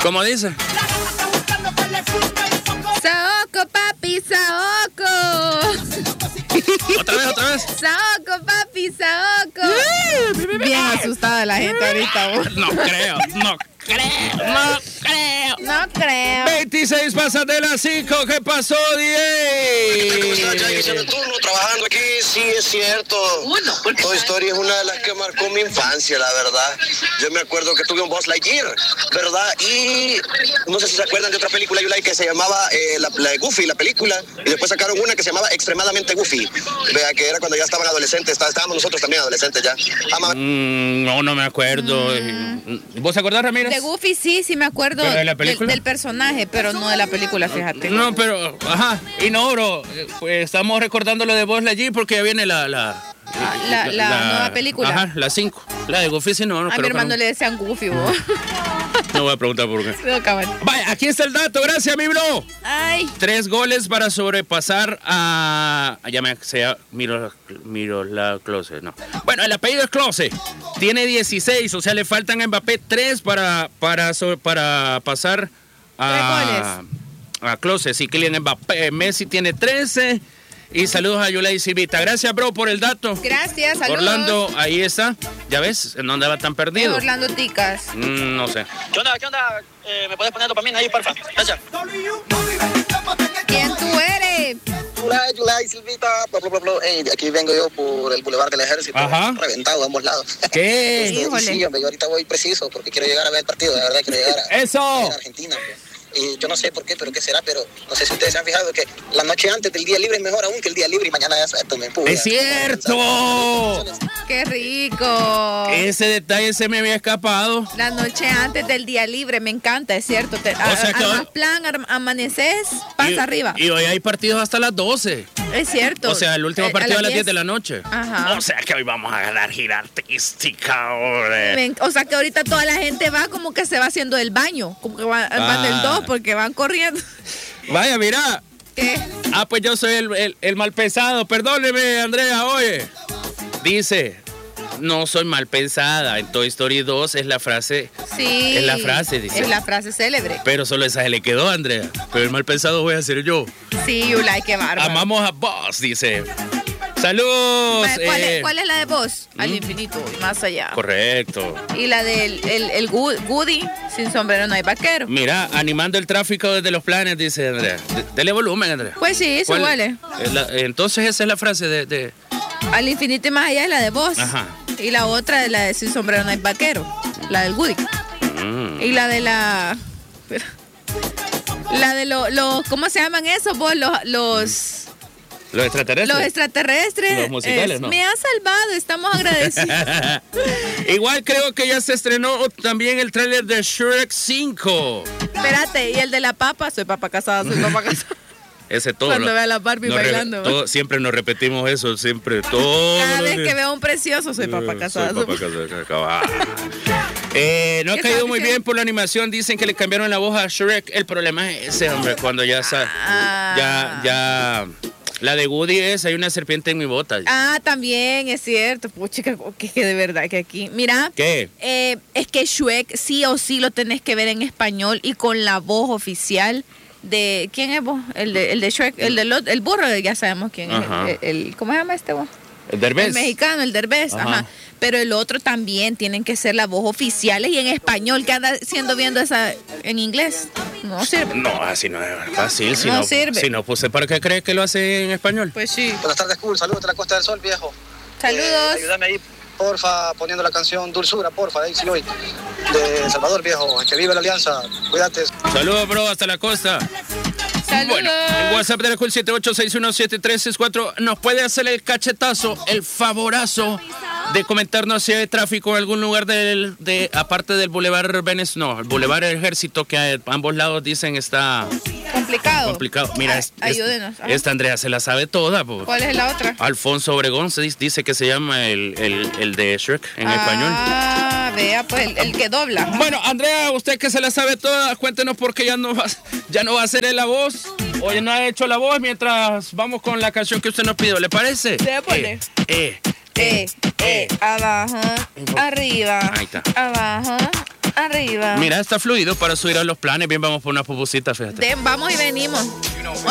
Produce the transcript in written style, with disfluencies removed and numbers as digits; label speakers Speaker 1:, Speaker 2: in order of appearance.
Speaker 1: ¿Cómo dice?
Speaker 2: Saoco, papi, saoco.
Speaker 1: Otra vez.
Speaker 2: Saoco, papi, saoco. Bien asustada la gente ahorita, vos.
Speaker 1: No creo. 26 pasas de las 5. ¿Qué pasó,
Speaker 3: ¿Cómo estás,
Speaker 1: DJ?
Speaker 3: Jackie? Haciendo el turno, trabajando aquí. Sí, es cierto. Toy Story es una de las que marcó mi infancia, la verdad. Yo me acuerdo que tuve un Buzz Lightyear, ¿verdad? Y no sé si se acuerdan de otra película, Yulai, que se llamaba la de Goofy, la película. Y después sacaron una que se llamaba Extremadamente Goofy. Vea, que era cuando ya estaban adolescentes. Estábamos nosotros también adolescentes ya.
Speaker 1: No me acuerdo. ¿Vos te acordás, Ramírez?
Speaker 2: De Goofy sí me acuerdo.
Speaker 1: ¿Pero de la película?
Speaker 2: Del personaje, pero no de la película, fíjate.
Speaker 1: No, pero, y no, bro, pues estamos recordando lo de Buzz Lightyear porque ya viene la
Speaker 2: nueva película.
Speaker 1: Ajá, la 5. La de Goofy, sí, no.
Speaker 2: A mi hermano le decían Goofy, vos.
Speaker 1: No voy a preguntar por qué.
Speaker 2: No, cabrón.
Speaker 1: Vaya, aquí está el dato, gracias, mi bro.
Speaker 2: Ay.
Speaker 1: 3 goles para sobrepasar a... Ya me sea, miro la Klose, no. Bueno, el apellido es Klose. Tiene 16, o sea, le faltan a Mbappé 3 para pasar a Klose. Sí, Kylian Mbappé. Messi tiene 13. Y saludos a Yulai y Silvita. Gracias, bro, por el dato.
Speaker 2: Gracias, saludos.
Speaker 1: Orlando, ahí está. ¿Ya ves? ¿En dónde va tan perdido?
Speaker 2: Orlando Ticas.
Speaker 1: No sé.
Speaker 4: ¿Qué onda? ¿Me puedes poner dopamina ahí, porfa? Gracias.
Speaker 2: ¿Quién tú eres?
Speaker 3: Yulai, Silvita. Aquí vengo yo por el Boulevard del Ejército.
Speaker 1: Ajá.
Speaker 3: Reventado de ambos lados.
Speaker 1: ¿Qué?
Speaker 2: Híjole.
Speaker 3: Sí, hombre, yo ahorita voy preciso porque quiero llegar a ver el partido. De verdad, quiero llegar a
Speaker 1: ¡Eso!
Speaker 3: a Argentina. Y yo no sé por qué, pero qué será, pero no sé si ustedes se han fijado que la noche antes del día libre es mejor aún que el día libre y mañana ya se tomen pura.
Speaker 1: ¡Es cierto!
Speaker 2: ¡Qué rico!
Speaker 1: Ese detalle se me había escapado.
Speaker 2: La noche antes del día libre, me encanta, es cierto.
Speaker 1: O sea que
Speaker 2: armas plan, amaneces, pasa arriba.
Speaker 1: Y hoy hay partidos hasta las 12.
Speaker 2: Es cierto.
Speaker 1: O sea, el último partido a las 10 de la noche.
Speaker 2: Ajá.
Speaker 1: O sea que hoy vamos a ganar gira artística, hombre.
Speaker 2: O sea que ahorita toda la gente va como que se va haciendo el baño, como que van del 2 porque van corriendo.
Speaker 1: Vaya, mira.
Speaker 2: ¿Qué?
Speaker 1: Pues yo soy el mal pensado. Perdóneme, Andrea, oye. Dice, no soy mal pensada. En Toy Story 2 es la frase.
Speaker 2: Sí.
Speaker 1: Es la frase, dice.
Speaker 2: Es la frase célebre.
Speaker 1: Pero solo esa se le quedó, Andrea. Pero el mal pensado voy a ser yo.
Speaker 2: Sí, Yulai, qué bárbaro.
Speaker 1: Amamos a Buzz, dice. Saludos.
Speaker 2: ¿Cuál es la de Buzz? Al infinito y más allá.
Speaker 1: Correcto.
Speaker 2: Y la del el Woody, sin sombrero no hay vaquero.
Speaker 1: Mira, animando el tráfico desde los planes, dice Andrea. Dele volumen, Andrea.
Speaker 2: Pues sí, eso vale.
Speaker 1: Entonces esa es la frase de...
Speaker 2: Al infinito y más allá es la de Buzz.
Speaker 1: Ajá.
Speaker 2: Y la otra es la de sin sombrero no hay vaquero. La del Woody. Y la de la de los ¿cómo se llaman esos vos? Los
Speaker 1: extraterrestres.
Speaker 2: Los extraterrestres.
Speaker 1: Los musicales, ¿no?
Speaker 2: Me ha salvado, estamos agradecidos.
Speaker 1: Igual creo que ya se estrenó también el tráiler de Shrek 5.
Speaker 2: Espérate, y el de la papa, soy papa casada, soy papa casada.
Speaker 1: Ese todo.
Speaker 2: Cuando vea a la Barbie bailando.
Speaker 1: Siempre nos repetimos eso, siempre, todo.
Speaker 2: Cada vez que veo un precioso, soy papa casada.
Speaker 1: Soy papa casada. No ha caído muy bien por la animación. Dicen que le cambiaron la voz a Shrek. El problema es ese, hombre, cuando ya la de Woody es, hay una serpiente en mi bota.
Speaker 2: También, es cierto. Pucha, que de verdad que aquí. Mira.
Speaker 1: ¿Qué?
Speaker 2: Es que Shrek sí o sí lo tenés que ver en español y con la voz oficial de... ¿Quién es vos? El de Shrek, el burro, ya sabemos quién es. ¿Cómo se llama este vos?
Speaker 1: El Derbez.
Speaker 2: El mexicano, el Derbez, ajá. Pero el otro también tienen que ser la voz oficiales y en español. ¿Qué anda viendo esa en inglés? No sirve.
Speaker 1: No, así no es fácil.
Speaker 2: No sirve.
Speaker 1: Si no puse, ¿para qué crees que lo hace en español?
Speaker 2: Pues sí.
Speaker 3: Buenas tardes, cool. Saludos de la Costa del Sol, viejo.
Speaker 2: Saludos.
Speaker 3: Ayúdame ahí, porfa, poniendo la canción Dulzura, porfa, de Ixi Loy, de Salvador, viejo. Que vive la alianza. Cuídate.
Speaker 1: Saludos, bro, hasta la costa.
Speaker 2: Saludos.
Speaker 1: Bueno, en WhatsApp de la Cool 78617364 nos puede hacer el cachetazo, el favorazo de comentarnos si hay tráfico en algún lugar aparte del Boulevard Venice, no, el Boulevard Ejército, que a ambos lados dicen está
Speaker 2: complicado.
Speaker 1: Mira,
Speaker 2: ayúdenos.
Speaker 1: Esta Andrea se la sabe toda.
Speaker 2: ¿Cuál es la otra?
Speaker 1: Alfonso Obregón dice que se llama el de Shrek en español.
Speaker 2: Vea, pues el que dobla.
Speaker 1: Bueno, Andrea, usted que se la sabe toda, cuéntenos por qué ya no va a hacer él la voz. Hoy no ha hecho la voz mientras vamos con la canción que usted nos pidió, ¿le parece?
Speaker 2: Dépole. Abajo, arriba,
Speaker 1: ahí está.
Speaker 2: abajo, Arriba.
Speaker 1: Mira, está fluido para subir a los planes. Bien, vamos por una pupusita, fíjate.
Speaker 2: Vamos y venimos.